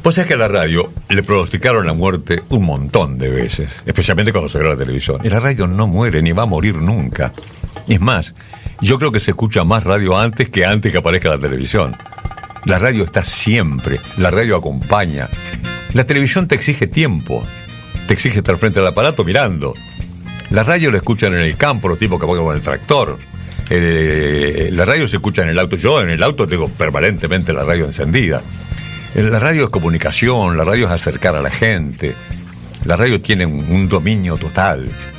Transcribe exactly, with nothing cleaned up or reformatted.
Pues es que a la radio le pronosticaron la muerte un montón de veces, especialmente cuando se graba la televisión. Y la radio no muere ni va a morir nunca. Es más, yo creo que se escucha más radio antes que antes que aparezca la televisión. La radio está siempre, la radio acompaña. La televisión te exige tiempo, te exige estar frente al aparato mirando. La radio la escuchan en el campo, los tipos que van con el tractor. Eh, la radio se escucha en el auto. Yo en el auto tengo permanentemente la radio encendida. La radio es comunicación, la radio es acercar a la gente. La radio tiene un, un dominio total.